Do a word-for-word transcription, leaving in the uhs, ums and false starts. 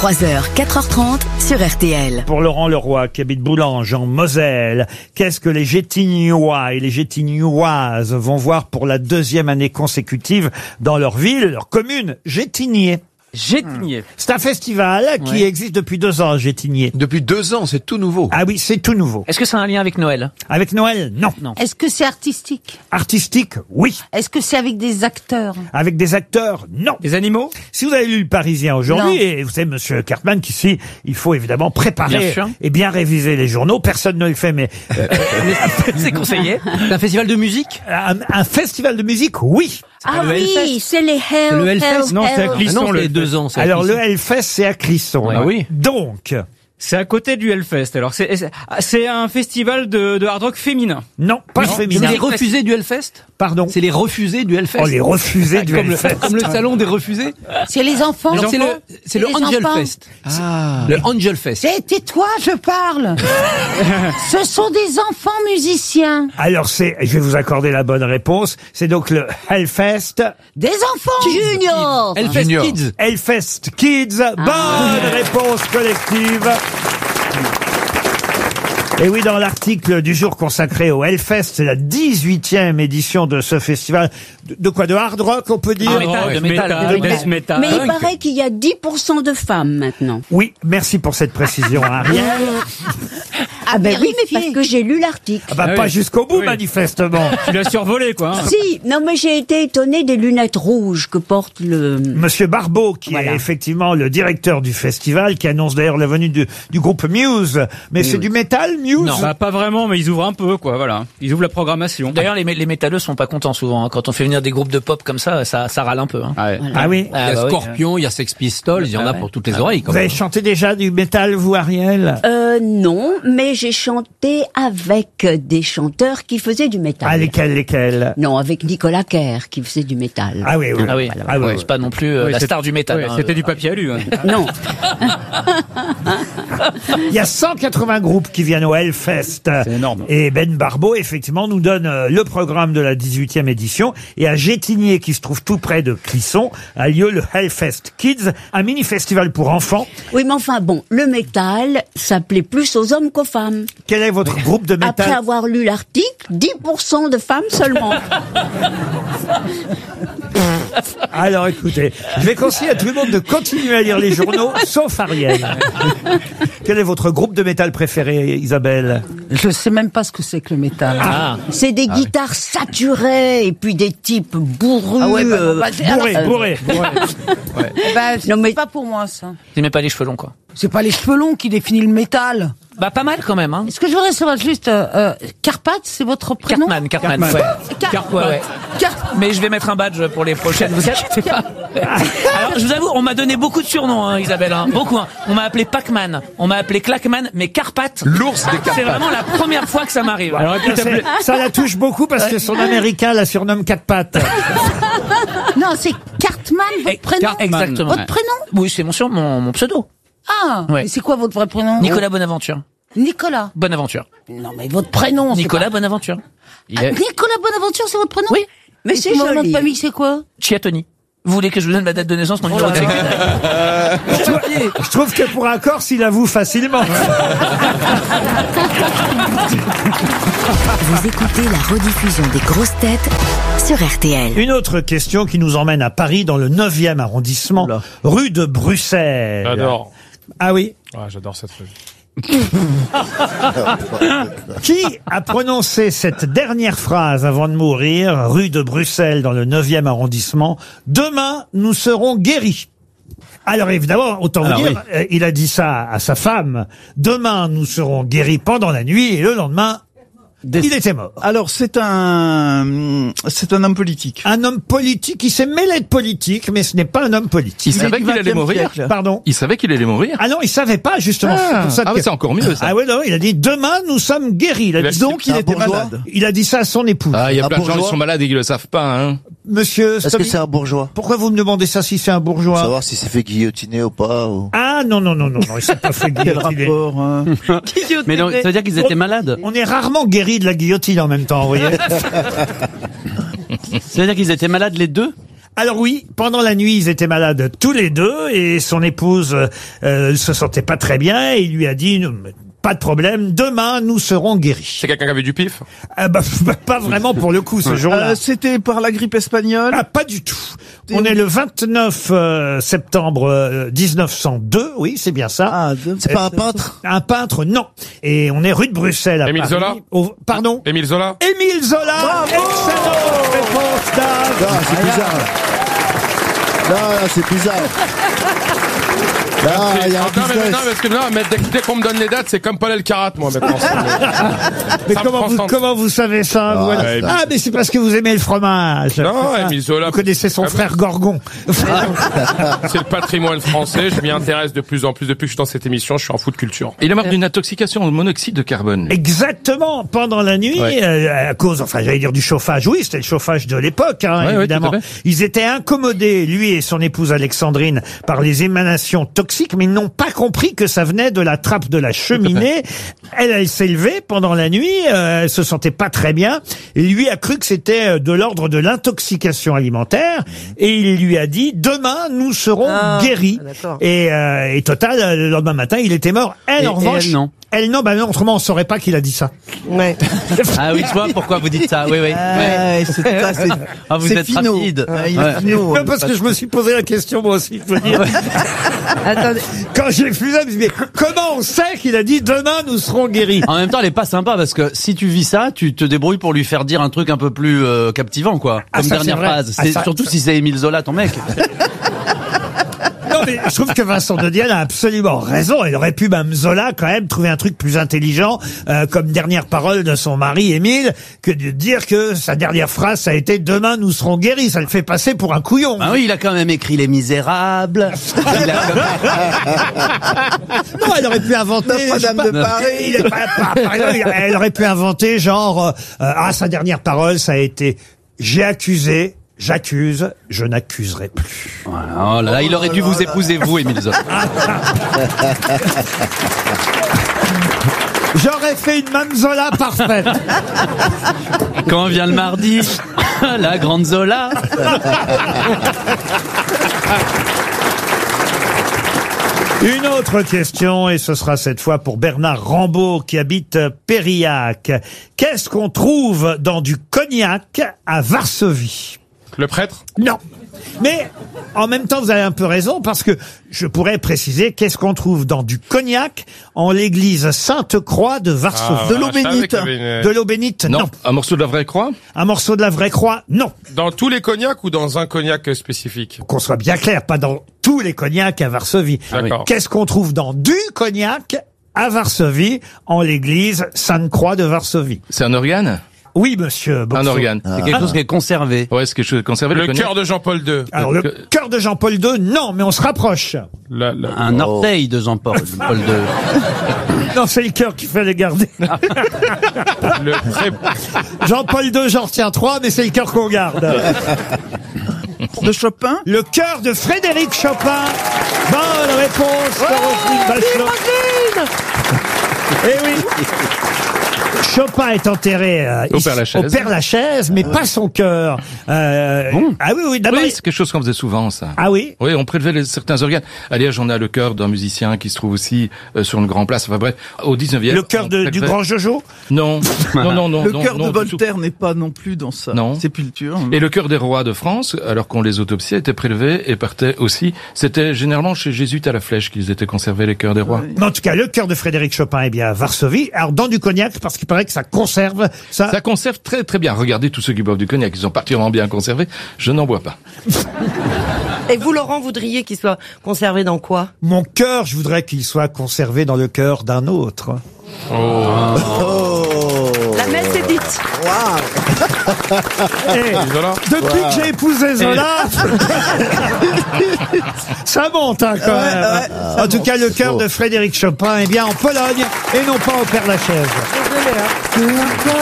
trois heures, quatre heures trente sur R T L. Pour Laurent Leroy, qui habite Boulanges, en Moselle, qu'est-ce que les Gétignois et les Gétignoises vont voir pour la deuxième année consécutive dans leur ville, leur commune, Gétigné? Gétigné. C'est un festival qui Ouais. existe depuis deux ans, Gétigné. Depuis deux ans, c'est tout nouveau. Ah oui, c'est tout nouveau. Est-ce que c'est un lien avec Noël? Avec Noël, non. Non. Est-ce que c'est artistique? Artistique, oui. Est-ce que c'est avec des acteurs? Avec des acteurs, non. Des animaux? Si vous avez lu Le Parisien aujourd'hui, Non. et vous savez, Monsieur Cartman, qu'ici, il faut évidemment préparer Bien sûr. et bien réviser les journaux. Personne ne le fait, mais euh, C'est conseillé. C'est un festival de musique? un, un festival de musique, oui. Ah le oui, Hellfest. c'est les Hell, Le Hellfest? Hell, Non, c'est à Hell. Clisson. Ah non, le c'est deux ans. c'est à Alors, Clisson. le Hellfest, c'est à Clisson. Ah oui. Donc, C'est à côté du Hellfest. Alors, c'est, c'est- c'est un festival de, de hard rock féminin. non, pas Non, féminin. C'est les refusés du Hellfest. Pardon. C'est les refusés du Hellfest. Oh, les refusés du comme, le, Hellfest. comme le salon des refusés. C'est les enfants. Alors, c'est le, enfants. c'est le Les Angel enfants. Fest. Le Angel Fest. Eh, tais-toi, je parle. Ce sont des enfants musiciens. Alors, c'est, je vais vous accorder la bonne réponse. C'est donc le Hellfest. Des enfants. Junior. Hellfest Junior. Kids. Hellfest Kids. Bonne réponse collective. Et oui, dans l'article du jour consacré au Hellfest, c'est la dix-huitième édition de ce festival. De, de quoi? De hard rock, on peut dire? Ah, métal, de métal, de death metal. Mais il paraît qu'il y a dix pour cent de femmes maintenant. Oui, merci pour cette précision, Ariel. Ah ben oui, vérifier. parce que j'ai lu l'article. Ah bah, Ah pas oui. jusqu'au bout, Oui. manifestement. Tu l'as survolé, quoi. Hein. Si, non mais j'ai été étonnée des lunettes rouges que porte le... Monsieur Barbeau, qui Voilà. est effectivement le directeur du festival, qui annonce d'ailleurs la venue du, du groupe Muse. Mais c'est du métal, Muse? Non, bah, pas vraiment, mais ils ouvrent un peu, quoi, voilà. Ils ouvrent la programmation. D'ailleurs, les, mé- les métalleux sont pas contents souvent. hein. Quand on fait venir des groupes de pop comme ça, ça, ça râle un peu. Hein. Ah ouais. Ah oui? Ah, Il y a bah oui. Scorpion, il y a Sex Pistols, il y en a ouais. pour toutes les oreilles. Quand Vous avez même. chanté déjà du métal, vous, Ariel? Euh, non, mais j'ai chanté avec des chanteurs qui faisaient du métal. Ah, lesquels, lesquels? Non, avec Nicolas Kerr qui faisait du métal. Ah oui, oui. Ah oui, Ah oui, Ouais, oui. c'est pas non plus euh, Oui, la c'est- star du métal. Ouais, hein. C'était du papier alu. Hein. Non. Il y a cent quatre-vingts groupes qui viennent au Hellfest. C'est énorme. Et Ben Barbeau, effectivement, nous donne euh, le programme de la dix-huitième édition. Et à Gétigné, qui se trouve tout près de Clisson, a lieu le Hellfest Kids, un mini-festival pour enfants. Oui, mais enfin bon, le métal, ça plaît plus aux hommes qu'aux femmes. Quel est votre groupe de Après métal? avoir lu l'article, dix pour cent de femmes seulement. Alors écoutez, je vais conseiller à tout le monde de continuer à lire les journaux, sauf Ariel. Quel est votre groupe de métal préféré, Isabelle? Je sais même pas ce que c'est que le métal. Ah. C'est des guitares saturées et puis des types bourrus. Ah ouais, bah, euh, bah, Bourré, alors, bourré. Bah, Non, mais- c'est pas pour moi, ça. T'aimais pas les cheveux longs, quoi. C'est pas les cheveux longs qui définissent le métal. Bah, pas mal quand même, hein. Est-ce que je voudrais savoir juste, euh, euh, Carpath, c'est votre prénom? Cartman, Cartman, Cartman. ouais. Car- Ouais, ouais. Car- Mais je vais mettre un badge pour les prochaines, vous inquiétez pas. Alors, je vous avoue, on m'a donné beaucoup de surnoms, hein, Isabelle, hein. Beaucoup, hein. On m'a appelé Pac-Man, on m'a appelé Clackman, mais Carpath, L'ours des c'est Carpates. vraiment la première fois que ça m'arrive. Alors, écoute, C'est- Ça la touche beaucoup parce que son américain la surnomme quatre pattes. Non, c'est Cartman, votre prénom? Exactement. Votre prénom? Oui, c'est mon, sur- mon, mon pseudo. Ah, Ouais. et c'est quoi votre vrai prénom? Nicolas Bonaventure. Nicolas. Bonaventure. Non, mais votre prénom, c'est Nicolas Bonaventure. pas- Ah, Nicolas Bonaventure, c'est votre prénom? Oui. Mais Et c'est mon nom de joli. famille, c'est quoi? Chiatoni. Vous voulez que je vous donne ma date de naissance, mon numéro de sécu? Je trouve, je trouve que pour un Corse, il avoue facilement. Vous écoutez la rediffusion des grosses têtes sur R T L. Une autre question qui nous emmène à Paris, dans le neuvième arrondissement, rue de Bruxelles. J'adore. Ah oui? Ah, j'adore cette rue. Qui a prononcé cette dernière phrase avant de mourir, rue de Bruxelles, dans le neuvième arrondissement? Demain, nous serons guéris. Alors évidemment, autant vous Alors, dire, euh, il a dit ça à sa femme. Demain, nous serons guéris pendant la nuit, et le lendemain, il était mort. Alors c'est un c'est un homme politique. Un homme politique qui s'est mêlé de politique, mais ce n'est pas un homme politique. Il savait du qu'il allait vingtième mourir. siècle. Pardon? Il savait qu'il allait mourir. Ah non, il savait pas, justement. c'est Ah, pour ça ah que- ouais, c'est encore mieux, ça. Ah ouais, non, il a dit demain, nous sommes guéris. Il a Il a- dit Donc il Un était bourgeois. malade. Il a dit ça à son épouse. Ah, il y a Un plein de gens qui bourgeois. sont malades et qui le savent pas, hein. Monsieur Est-ce que Stomy, c'est un bourgeois? pourquoi vous me demandez ça si c'est un bourgeois? Savoir si c'est fait guillotiner ou pas. Ou... Ah non, non, non, non, non, il s'est pas fait Quel guillotiner. rapport hein Mais non, ça veut dire qu'ils étaient malades. On est rarement guéri de la guillotine en même temps, vous voyez. Ça veut dire qu'ils étaient malades les deux. Alors oui, pendant la nuit, ils étaient malades tous les deux et son épouse euh, se sentait pas très bien et il lui a dit « Pas de problème, demain nous serons guéris. » C'est quelqu'un qui avait du pif? Ah bah, pas vraiment pour le coup ce jour-là. Euh, C'était par la grippe espagnole? Ah, pas du tout. On est le vingt-neuf euh, septembre euh, dix-neuf cent deux, oui, c'est bien ça. Ah, de- C'est pas un peintre? Un peintre, non. Et on est rue de Bruxelles à Émile Paris. Zola Au- Pardon? Émile Zola? Émile Zola. Excellente réponse, Dave. Non, c'est bizarre. Non, non, c'est bizarre. Non, il y a un non, mais, business. non, parce que non, mais dès, dès qu'on me donne les dates, c'est comme Paul Elkarat, moi, maintenant. Mais Ça me comment vous, prend comment vous savez ça? Ah, voilà. ouais, Ah, mais c'est parce que vous aimez le fromage. Non, C'est ça. Émile Zola. Vous connaissez son Ah, frère Gorgon. C'est le patrimoine français, je m'y intéresse de plus en plus depuis que je suis dans cette émission, je suis en foot culture. Il est mort d'une intoxication au monoxyde de carbone. lui. Exactement, pendant la nuit, Ouais. euh, à cause, enfin, j'allais dire du chauffage. Oui, c'était le chauffage de l'époque, hein, Ouais, ouais, évidemment. tout à fait. Ils étaient incommodés, lui et son épouse Alexandrine, par les émanations toxiques, mais ils n'ont pas compris que ça venait de la trappe de la cheminée. Elle, elle s'est levée pendant la nuit, euh, elle se sentait pas très bien, et lui a cru que c'était de l'ordre de l'intoxication alimentaire, et il lui a dit, demain, nous serons Ah, guéris. d'accord. Et, euh, et total, le lendemain matin, il était mort. Elle, Et- en et revanche, elle, non. Elle, non, bah non, autrement, on saurait pas qu'il a dit ça. Ouais. Ah oui, je vois pourquoi vous dites ça. Oui, oui. Ah, Ouais. c'est ça, c'est- Ah, vous c'est êtes finot. rapide. Ah, il est Ouais. finot. Non, parce que je me suis posé la question, moi aussi, je veux dire. Attendez. Quand j'ai vu ça, je me suis dit, mais comment on sait qu'il a dit demain nous serons guéris? En même temps, elle est pas sympa parce que si tu vis ça, tu te débrouilles pour lui faire dire un truc un peu plus euh, captivant, quoi. Ah, Comme ça, dernière c'est vrai. phrase. Ah, C'est ça- surtout si c'est Émile Zola, ton mec. Non, mais je trouve que Vincent de Dienne a absolument raison. Il aurait pu, même Zola, quand même, trouver un truc plus intelligent, euh, comme dernière parole de son mari, Émile, que de dire que sa dernière phrase, ça a été demain nous serons guéris. Ça le fait passer pour un couillon. Ah oui, il a quand même écrit Les Misérables. Il a quand même- Non, elle aurait pu inventer. je sais Notre-Dame de pas, Paris. il est pas- pas- par exemple, elle aurait pu inventer genre, euh, euh, ah, sa dernière parole, ça a été, j'ai accusé, j'accuse, je n'accuserai plus. Voilà, oh là là, il aurait dû vous épouser, vous, Émile Zola. J'aurais fait une Mamzola parfaite. Quand vient le mardi, la grande Zola. Une autre question, et ce sera cette fois pour Bernard Rambaud qui habite Périac. Qu'est-ce qu'on trouve dans du cognac à Varsovie? Le prêtre? Non. Mais en même temps, vous avez un peu raison parce que je pourrais préciser qu'est-ce qu'on trouve dans du cognac en l'église Sainte-Croix de Varsovie. Ah, De l'eau voilà, je savais bénite. qu'il y avait une- De l'eau bénite, non. Non, un morceau de la vraie croix. Un morceau de la vraie croix, non. Dans tous les cognacs ou dans un cognac spécifique? Qu'on soit bien clair, pas dans tous les cognacs à Varsovie. D'accord. Qu'est-ce qu'on trouve dans du cognac à Varsovie en l'église Sainte-Croix de Varsovie? C'est un organe? Oui, monsieur Boxo. Un organe. C'est quelque chose qui est conservé. Ouais, c'est quelque chose de conservé. Le cognac. cœur de Jean-Paul deux. Alors, le cœur de Jean-Paul deux, non, mais on se rapproche. La- la- Un orteil de Jean-Paul Paul deux. Non, c'est le cœur qui fait les garder. le pré- Jean-Paul deux, j'en retiens trois, mais c'est le cœur qu'on garde. De Chopin? Le cœur de Frédéric Chopin. Bonne réponse de Roselyne Bachelot. Eh oui. Chopin est enterré euh, Au ici- Père-Lachaise. au Père-Lachaise, mais pas son cœur. Euh, Bon. Ah oui, oui, d'abord. Oui, c'est quelque chose qu'on faisait souvent, ça. Ah oui. Oui, on prélevait les- certains organes. À Liège, on a le cœur d'un musicien qui se trouve aussi euh, sur une grande place. Enfin bref, au dix-neuvième. Le cœur on de- du prélevait- grand Jojo. Non, non, non, non. Le non, cœur non, de du tout. Voltaire n'est pas non plus dans sa Non. sépulture. Et le cœur des rois de France, alors qu'on les autopsiait, était prélevé et partait aussi. C'était généralement chez Jésuite à la Flèche qu'ils étaient conservés, les cœurs des rois. Oui. Mais en tout cas, le cœur de Frédéric Chopin est bien à Varsovie. Alors, dans du cognac, parce qu'il paraît que ça conserve ça. Ça conserve très très bien. Regardez tous ceux qui boivent du cognac, ils sont particulièrement bien conservés. Je n'en bois pas. Et vous, Laurent, voudriez qu'il soit conservé dans quoi? Mon cœur, je voudrais qu'il soit conservé dans le cœur d'un autre. La messe est dite. Eh, Zola. depuis que j'ai épousé Zola, ça monte hein, quand même. En tout cas, le cœur de Frédéric Chopin est bien en Pologne et non pas au Père-Lachaise. Désolé, hein.